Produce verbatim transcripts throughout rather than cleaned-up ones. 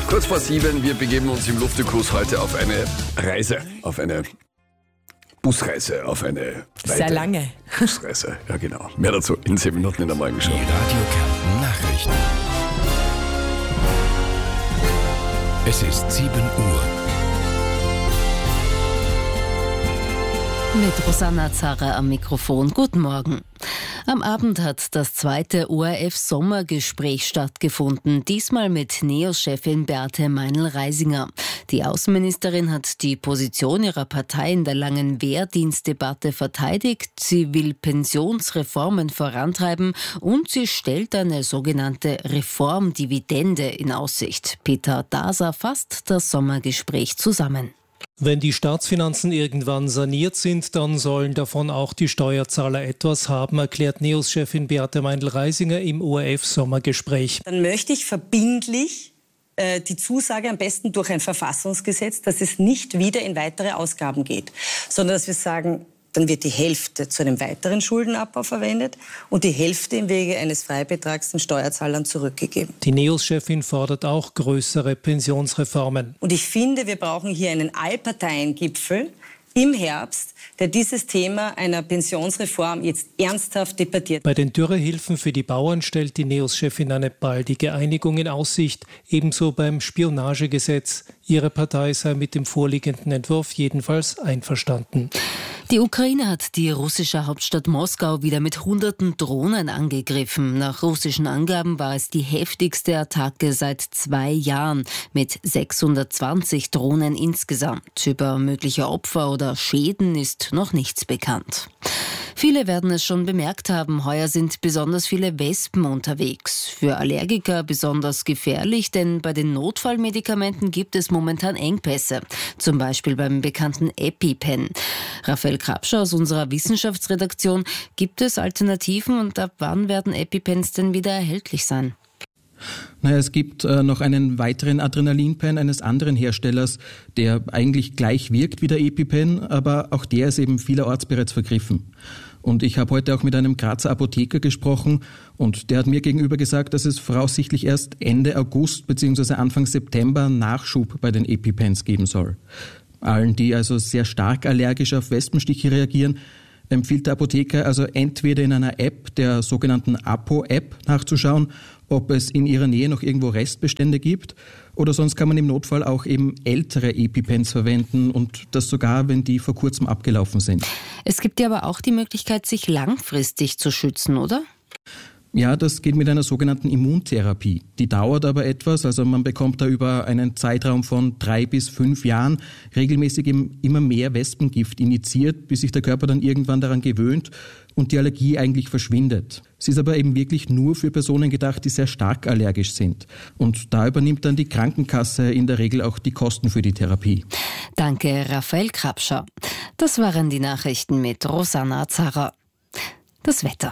Kurz vor sieben, wir begeben uns im Luftikus heute auf eine Reise, auf eine Busreise, auf eine weite Sehr lange Busreise. Ja, genau. Mehr dazu in sieben Minuten in der Morgenshow. Die Radio Kärnten Nachrichten. Es ist sieben Uhr. Mit Rosanna Zarra am Mikrofon. Guten Morgen. Am Abend hat das zweite O R F-Sommergespräch stattgefunden, diesmal mit NEOS-Chefin Beate Meinl-Reisinger. Die Außenministerin hat die Position ihrer Partei in der langen Wehrdienstdebatte verteidigt. Sie will Pensionsreformen vorantreiben und sie stellt eine sogenannte Reformdividende in Aussicht. Peter Daser fasst das Sommergespräch zusammen. Wenn die Staatsfinanzen irgendwann saniert sind, dann sollen davon auch die Steuerzahler etwas haben, erklärt NEOS-Chefin Beate Meinl-Reisinger im O R F-Sommergespräch. Dann möchte ich verbindlich äh, die Zusage, am besten durch ein Verfassungsgesetz, dass es nicht wieder in weitere Ausgaben geht, sondern dass wir sagen, dann wird die Hälfte zu einem weiteren Schuldenabbau verwendet und die Hälfte im Wege eines Freibetrags den Steuerzahlern zurückgegeben. Die NEOS-Chefin fordert auch größere Pensionsreformen. Und ich finde, wir brauchen hier einen Allparteiengipfel im Herbst, der dieses Thema einer Pensionsreform jetzt ernsthaft debattiert. Bei den Dürrehilfen für die Bauern stellt die NEOS-Chefin eine baldige Einigung in Aussicht, ebenso beim Spionagegesetz. Ihre Partei sei mit dem vorliegenden Entwurf jedenfalls einverstanden. Die Ukraine hat die russische Hauptstadt Moskau wieder mit hunderten Drohnen angegriffen. Nach russischen Angaben war es die heftigste Attacke seit zwei Jahren mit sechshundertzwanzig Drohnen insgesamt. Über mögliche Opfer oder Schäden ist noch nichts bekannt. Viele werden es schon bemerkt haben, heuer sind besonders viele Wespen unterwegs. Für Allergiker besonders gefährlich, denn bei den Notfallmedikamenten gibt es momentan Engpässe. Zum Beispiel beim bekannten EpiPen. Raphael Krapscher aus unserer Wissenschaftsredaktion, gibt es Alternativen und ab wann werden EpiPens denn wieder erhältlich sein? Naja, es gibt äh, noch einen weiteren Adrenalinpen eines anderen Herstellers, der eigentlich gleich wirkt wie der EpiPen, aber auch der ist eben vielerorts bereits vergriffen. Und ich habe heute auch mit einem Grazer Apotheker gesprochen und der hat mir gegenüber gesagt, dass es voraussichtlich erst Ende August bzw. Anfang September Nachschub bei den EpiPens geben soll. Allen, die also sehr stark allergisch auf Wespenstiche reagieren, empfiehlt der Apotheker also entweder in einer App, der sogenannten Apo-App, nachzuschauen, ob es in ihrer Nähe noch irgendwo Restbestände gibt, oder sonst kann man im Notfall auch eben ältere EpiPens verwenden und das sogar, wenn die vor kurzem abgelaufen sind. Es gibt ja aber auch die Möglichkeit, sich langfristig zu schützen, oder? Ja, das geht mit einer sogenannten Immuntherapie. Die dauert aber etwas, also man bekommt da über einen Zeitraum von drei bis fünf Jahren regelmäßig immer mehr Wespengift injiziert, bis sich der Körper dann irgendwann daran gewöhnt und die Allergie eigentlich verschwindet. Sie ist aber eben wirklich nur für Personen gedacht, die sehr stark allergisch sind. Und da übernimmt dann die Krankenkasse in der Regel auch die Kosten für die Therapie. Danke, Raphael Krapscher. Das waren die Nachrichten mit Rosanna Zarra. Das Wetter.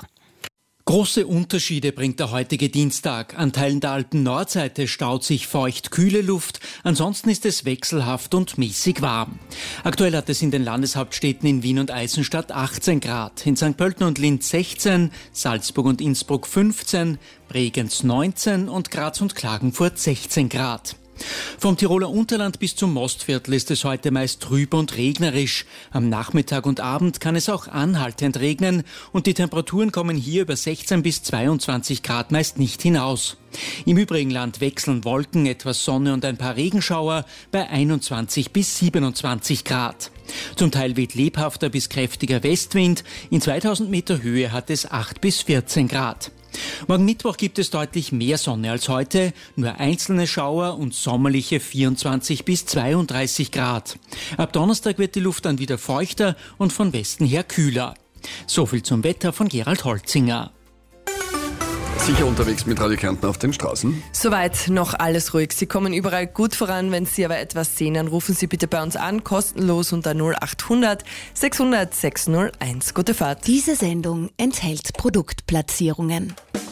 Große Unterschiede bringt der heutige Dienstag. An Teilen der Alpen-Nordseite staut sich feucht kühle Luft. Ansonsten ist es wechselhaft und mäßig warm. Aktuell hat es in den Landeshauptstädten in Wien und Eisenstadt achtzehn Grad, in Sankt Pölten und Linz sechzehn, Salzburg und Innsbruck fünfzehn, Bregenz neunzehn und Graz und Klagenfurt sechzehn Grad. Vom Tiroler Unterland bis zum Mostviertel ist es heute meist trüb und regnerisch. Am Nachmittag und Abend kann es auch anhaltend regnen und die Temperaturen kommen hier über sechzehn bis zweiundzwanzig Grad meist nicht hinaus. Im übrigen Land wechseln Wolken, etwas Sonne und ein paar Regenschauer bei einundzwanzig bis siebenundzwanzig Grad. Zum Teil weht lebhafter bis kräftiger Westwind. In zweitausend Meter Höhe hat es acht bis vierzehn Grad. Morgen Mittwoch gibt es deutlich mehr Sonne als heute, nur einzelne Schauer und sommerliche vierundzwanzig bis zweiunddreißig Grad. Ab Donnerstag wird die Luft dann wieder feuchter und von Westen her kühler. So viel zum Wetter von Gerald Holzinger. Sicher unterwegs mit Radio Kärnten auf den Straßen? Soweit noch alles ruhig. Sie kommen überall gut voran. Wenn Sie aber etwas sehen, dann rufen Sie bitte bei uns an, kostenlos unter null acht hundert sechshundert sechshunderteins. Gute Fahrt. Diese Sendung enthält Produktplatzierungen.